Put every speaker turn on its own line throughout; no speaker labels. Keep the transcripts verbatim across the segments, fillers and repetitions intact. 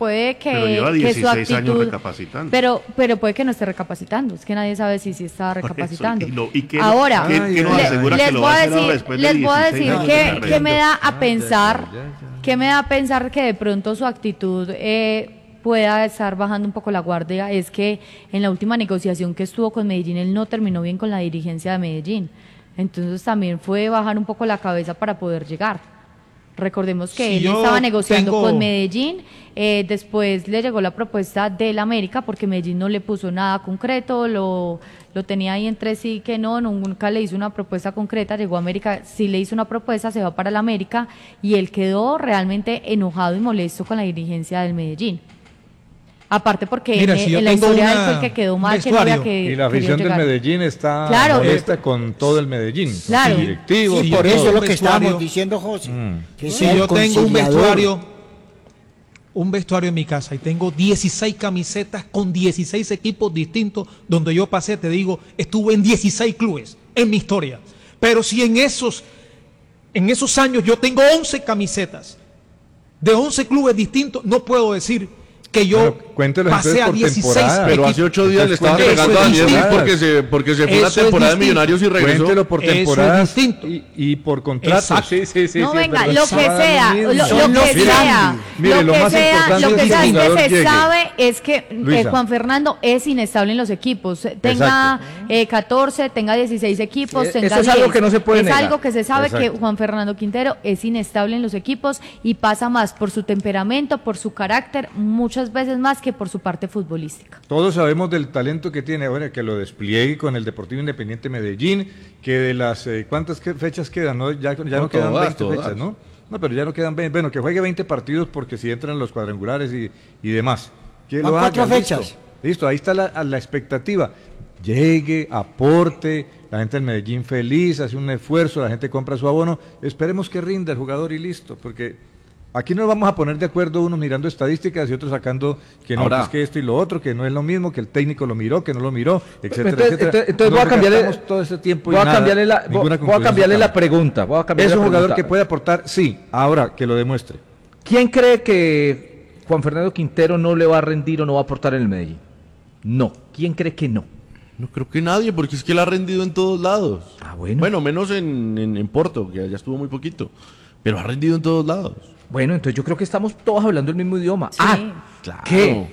puede que,
pero lleva
que su
dieciséis años
actitud,
recapacitando.
Pero, pero puede que no esté recapacitando, es que nadie sabe si sí está recapacitando.
Eso, y no, ¿y qué,
ahora,
¿qué, qué nos
le,
asegura
les
que lo
voy
va a
a
hacer ahora
decir,
después de
les voy a
dieciséis
decir
años
que,
de
que
carrera?
me da a
ya,
pensar,
ya, ya, ya.
que me da a pensar que de pronto su actitud eh, pueda estar bajando un poco la guardia, es que en la última negociación que estuvo con Medellín, él no terminó bien con la dirigencia de Medellín. Entonces también fue bajar un poco la cabeza para poder llegar. Recordemos que
Si
él
yo
estaba negociando
tengo...
con Medellín, eh, después le llegó la propuesta del América porque Medellín no le puso nada concreto, lo, lo tenía ahí entre sí que no, nunca le hizo una propuesta concreta, llegó a América, sí le hizo una propuesta, se va para el América y él quedó realmente enojado y molesto con la dirigencia del Medellín. Aparte porque
Mira,
en,
si yo
en la
tengo
historia
una-
él fue el que quedó
un
mal, que no había
vestuario.
que
Y la afición del Medellín está
Claro.
molesta con todo el Medellín,
Claro.
con sus directivos.
Sí,
Sí, por
yo
eso
tengo
es lo
un
que estábamos
vestuario.
diciendo, José.
Mm.
Que
Si
sea el
yo tengo un
conciliador.
vestuario, un vestuario en mi casa y tengo dieciséis camisetas con dieciséis equipos distintos, donde yo pasé, te digo, estuve en dieciséis clubes en mi historia. Pero si en esos, en esos años yo tengo once camisetas de once clubes distintos, no puedo decir que yo
Bueno, cuéntelo
pasé
entonces
a
por
dieciséis
temporada.
Pero
equipos.
hace ocho días le estaban
Entonces,
pegando a
eso es
Daniel
distinto.
porque se, porque se fue
Eso
la
es
temporada de
distinto.
Millonarios y regresó.
Cuéntelo por
Eso es
temporadas
distinto.
y, y por contratos.
Exacto.
Sí, sí, sí,
No,
sí, es
venga,
verdad.
lo que
Son
sea,
mismos.
lo,
Son
lo
los
que
mismos.
sea,
Mire,
lo
lo
que
más
sea,
importante
lo
es
que
que
sea
el
es que
jugador
se
llegue.
sabe es que eh,
Luisa.
Juan Fernando es inestable en los equipos, tenga eh, catorce, tenga dieciséis equipos,
Eh,
tenga
eso es algo
diez.
que no se puede
Es
negar.
algo que se sabe
Exacto.
que Juan Fernando Quintero es inestable en los equipos y pasa más por su temperamento, por su carácter, muchas veces más que por su parte futbolística.
Todos sabemos del talento que tiene ahora, que lo despliegue con el Deportivo Independiente Medellín, que de las, eh, ¿cuántas que- fechas quedan? No, ya ya no,
No,
quedan
todas,
veinte
todas.
fechas, ¿no? No, pero ya no quedan veinte, bueno, que juegue veinte partidos porque si entran los cuadrangulares y, y demás. Que
Van
lo
cuatro
haga, listo.
fechas.
Listo, ahí está la, la expectativa. Llegue, aporte, la gente del Medellín feliz, hace un esfuerzo, la gente compra su abono. Esperemos que rinda el jugador y listo, porque aquí nos vamos a poner de acuerdo unos mirando estadísticas y otros sacando que no,
Ahora-
que es que esto y lo otro, que no es lo mismo, que el técnico lo miró, que no lo miró, etcétera,
Entonces,
etcétera.
entonces- entonces
Nos
voy a cambiarle,
gastamos todo ese tiempo y
voy a
nada,
cambiarle la, voy,
ninguna
voy a
conclusión
cambiarle la
sacamos.
pregunta. Voy a cambiarle
Es un
la
jugador
pregunta.
que puede aportar, sí, ahora que lo demuestre.
¿Quién cree que Juan Fernando Quintero no le va a rendir o no va a aportar en el Medellín? No. ¿Quién cree que no?
No creo que nadie, porque es que él ha rendido en todos lados.
Ah, bueno.
Bueno, menos en, en, en Porto, que allá estuvo muy poquito. Pero ha rendido en todos lados.
Bueno, entonces yo creo que estamos todos hablando el mismo idioma.
Sí.
Ah,
Claro.
¿qué?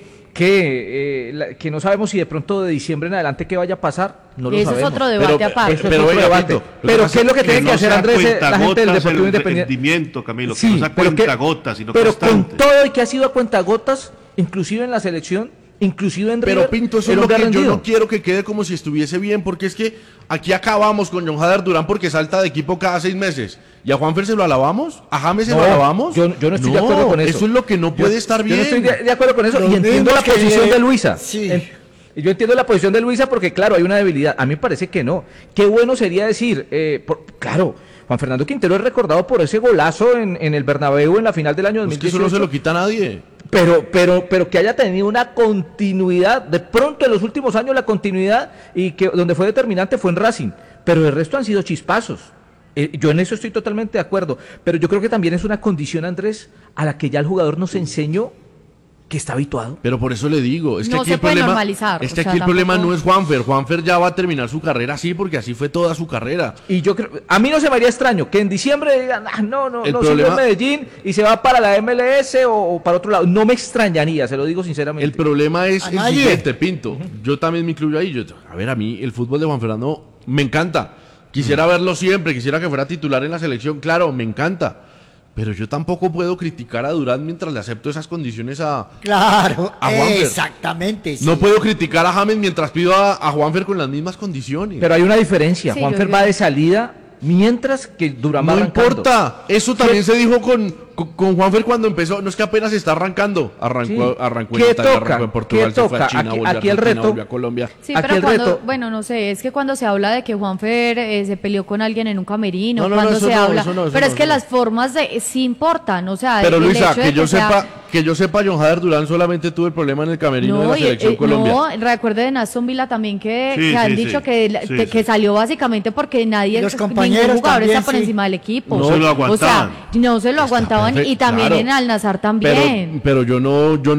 ¿Qué? Eh, la- que no sabemos si de pronto de diciembre en adelante qué vaya a pasar. No lo
Eso es
sabemos.
otro debate
Pero-
aparte.
Eso es
Pero
otro
oiga,
debate.
Pinto, lo
Pero
que pasa
¿qué es lo que
es
tiene que
no
hacer
sea
Andrés, eh, la gente del
cuentagotas
Deportivo
el
Independiente?
rendimiento, Camilo, que
Sí,
no sea
pero que-
cuentagotas, sino
Pero
constante.
con todo y que ha sido a cuentagotas, inclusive en la selección, inclusive en
Pero
River,
Pinto, eso
el
es lo
hombre ha
que yo
rendido.
no quiero que quede como si estuviese bien, porque es que aquí acabamos con John Jader Durán porque salta de equipo cada seis meses. ¿Y a Juanfer se lo alabamos? ¿A James se
No,
lo alabamos?
yo- yo no estoy de acuerdo con eso.
Eso es lo que no
Yo-
puede estar
Yo
bien.
no estoy de, de acuerdo con eso
Los
y entiendo
mismos
la
que
posición
viene-
de Luisa.
Sí.
En- y yo entiendo la posición de Luisa porque, claro, hay una debilidad. A mí me parece que no. Qué bueno sería decir, eh, por- claro, Juan Fernando Quintero es recordado por ese golazo en, en el Bernabéu en la final del año
Es
dos mil
que eso
dieciocho.
no se lo quita a nadie.
Pero, pero, pero que haya tenido una continuidad, de pronto en los últimos años la continuidad, y que donde fue determinante fue en Racing, pero el resto han sido chispazos. Eh, yo en eso estoy totalmente de acuerdo, pero yo creo que también es una condición, Andrés, a la que ya el jugador nos enseñó que está habituado.
Pero por eso le digo, es que
No
aquí
se
el
puede
problema,
normalizar,
es que
o sea,
aquí el problema
tampoco-
no es Juanfer. Juanfer ya va a terminar su carrera así porque así fue toda su carrera.
Y yo creo, a mí no se me haría extraño que en diciembre digan, ah, no, no,
El
no
problema-
sigue en Medellín y se va para la M L S o, o para otro lado. No me extrañaría, se lo digo sinceramente.
El problema es
A
el
nadie.
siguiente, Pinto. Yo también me incluyo ahí. Yo, a ver, a mí el fútbol de Juan Fernando me encanta. Quisiera verlo siempre, quisiera que fuera titular en la selección, claro, me encanta. Pero yo tampoco puedo criticar a Durán mientras le acepto esas condiciones a...
Claro,
A Juanfer.
exactamente. sí.
No puedo criticar a James mientras pido a, a Juanfer con las mismas condiciones.
Pero hay una diferencia.
Sí,
Juanfer
yo-
va de salida mientras que Durán va
no
arrancando.
importa, eso también se dijo con, con, con Juanfer cuando empezó, no es que apenas está arrancando, arrancó,
Sí.
arrancó en
¿Qué
Italia,
toca?
arrancó en Portugal,
¿Qué
se fue a
toca?
China,
Aquí-
volvió a
aquí el
Argentina,
reto-
volvió a Colombia.
Sí,
Aquí
pero
el
cuando,
reto-
bueno, no sé, es que cuando se habla de que Juanfer eh, se peleó con alguien en un camerino,
No, no, no,
cuando
eso
se
no,
habla,
eso no, eso
pero
no,
es que
eso no.
las formas de sí importan, o sea,
Pero
el
Luisa,
hecho de
que yo
sea-
sepa, que yo sepa, John Jader Durán solamente tuvo el problema en el camerino de la
y-
selección
eh,
Colombia.
no, recuerde de Aston Villa también que,
Sí,
que han
sí,
dicho
sí.
que, la-
Sí,
que,
sí.
que salió básicamente porque nadie,
Los
ningún
compañeros
jugador
también,
está por
sí.
encima del equipo.
No se lo
O
aguantaban.
sea, no se lo aguantaban
perfecto,
y también
claro.
en Al Nazar también.
Pero, pero yo no, yo